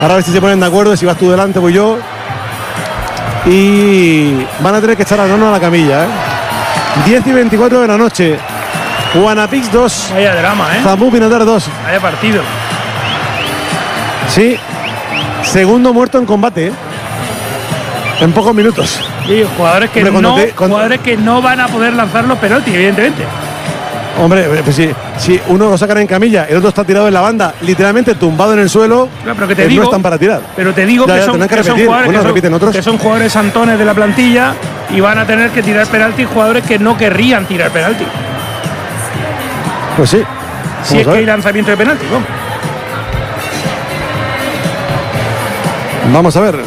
Ahora a ver si se ponen de acuerdo, si vas tú delante, voy yo. Y van a tener que echar a Nano a la camilla, 10 y 24 de la noche. Guanapix 2. Vaya drama, Zambú Pinatar 2. Vaya partido. Sí. Segundo muerto en combate, en pocos minutos. Y jugadores que, jugadores que no van a poder lanzar los penaltis, evidentemente. Hombre, pues si uno lo sacan en camilla, el otro está tirado en la banda, literalmente tumbado en el suelo, no, pero que te digo, no están para tirar. Pero te digo que son jugadores que son jugadores santones de la plantilla y van a tener que tirar penaltis jugadores que no querrían tirar penaltis. Pues sí. Si es que hay lanzamiento de penaltis, vamos. Vamos a ver.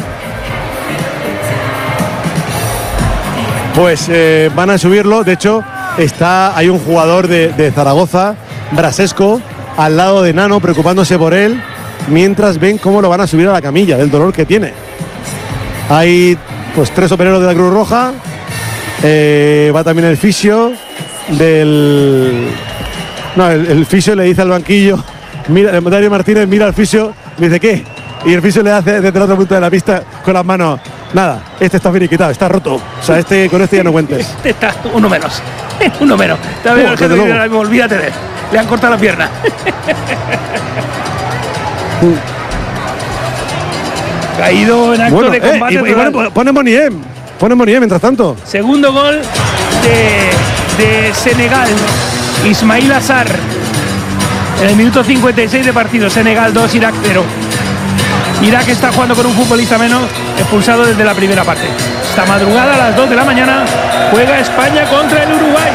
Pues van a subirlo, de hecho hay un jugador de Zaragoza, Brasesco, al lado de Nano, preocupándose por él, mientras ven cómo lo van a subir a la camilla, del dolor que tiene. Hay pues 3 opereros de la Cruz Roja, va también el fisio del... No, el fisio le dice al banquillo, mira, Darío Martínez mira al fisio, le dice ¿qué? Y el fisio le hace desde el otro punto de la pista con las manos, nada, este está finiquitado, está roto. O sea, con este ya no cuentes. Este está uno menos. Uno menos. Olvídate de él. Le han cortado la pierna. Caído en acto de combate. Pone Moniem mientras tanto. Segundo gol de Senegal. Ismail Assar. En el minuto 56 de partido. Senegal 2, Irak 0. Irak está jugando con un futbolista menos, expulsado desde la primera parte. Esta madrugada a las 2 de la mañana juega España contra el Uruguay.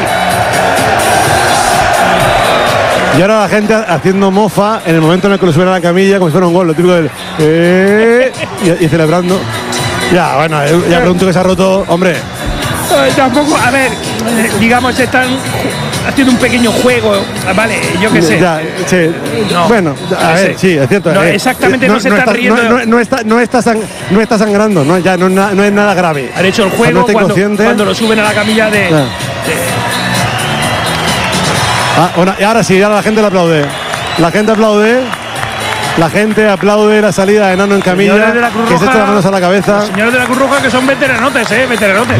Y ahora la gente haciendo mofa en el momento en el que lo suben a la camilla como si fuera un gol, lo típico del y celebrando. Ya, bueno, ya pregunto que se ha roto, hombre. Tampoco, a ver, digamos, están haciendo un pequeño juego, vale, yo qué sé. Ya, sí. No, bueno, a ver, sí, es cierto. No, exactamente no se está riendo. No está sangrando, no es nada grave. Han hecho el juego cuando lo suben a la camilla de... Bueno, y ahora sí, ahora la gente le aplaude. La gente aplaude la salida de Nano en camilla, que se echa las manos a la cabeza. Los señores de la Cruz Roja que son veteranotes, veteranotes.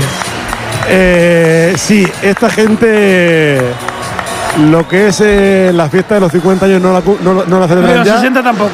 Sí, esta gente, lo que es la fiesta de los 50 años no la celebran los ya. 60 tampoco.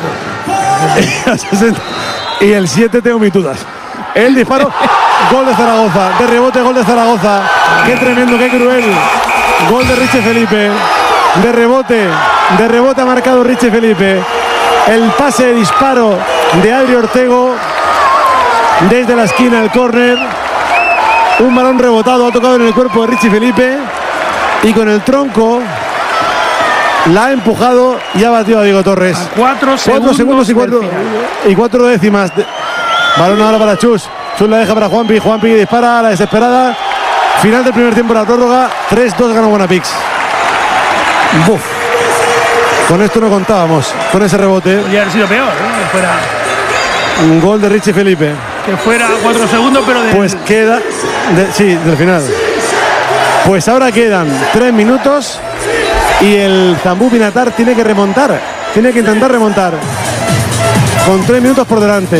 Y el 7 tengo mis dudas. El disparo, gol de Zaragoza, de rebote, gol de Zaragoza. Qué tremendo, qué cruel. Gol de Richie Felipe, de rebote ha marcado Richie Felipe. El pase de disparo de Adri Ortego desde la esquina del córner. Un balón rebotado, ha tocado en el cuerpo de Richie Felipe y con el tronco la ha empujado y ha batido a Diego Torres. 4 segundos y 4 décimas. Balón ahora para Chus. Chus la deja para Juanpi. Juanpi dispara a la desesperada. Final del primer tiempo de la prórroga. 3-2 ganó Guanapix. Buf. Con esto no contábamos. Con ese rebote. Podría haber sido peor, que fuera un gol de Richie Felipe. Que fuera 4 segundos, pero pues queda. Del final. Pues ahora quedan 3 minutos. Y el Zambú Pinatar tiene que remontar. Tiene que intentar remontar. Con 3 minutos por delante.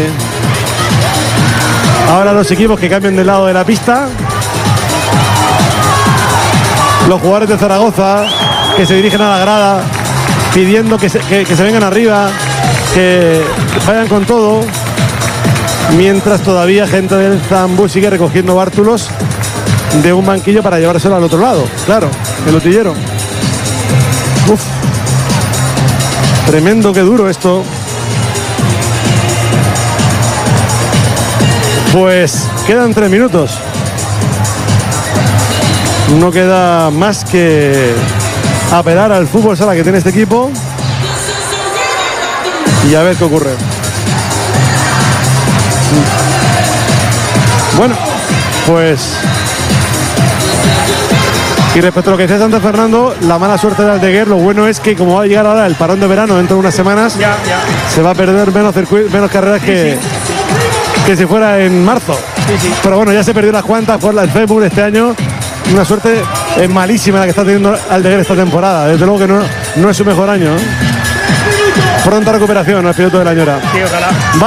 Ahora los equipos que cambian de lado de la pista. Los jugadores de Zaragoza que se dirigen a la grada pidiendo que se vengan arriba, que vayan con todo. Mientras todavía gente del Zambú sigue recogiendo bártulos de un banquillo para llevárselo al otro lado. Claro, el utillero. Uf. Tremendo, qué duro esto. Pues quedan 3 minutos. No queda más que apelar al fútbol sala que tiene este equipo y a ver qué ocurre. Bueno, pues y respecto a lo que decía Santo Fernando, la mala suerte de Aldeguer, lo bueno es que como va a llegar ahora el parón de verano dentro de unas semanas, se va a perder menos carreras que si fuera en marzo. Pero bueno, ya se perdió unas cuantas por el Facebook este año. Una suerte malísima la que está teniendo Aldeguer esta temporada. Desde luego que no es su mejor año, ¿eh? Pronta recuperación al piloto de la Ñora. Sí, ojalá.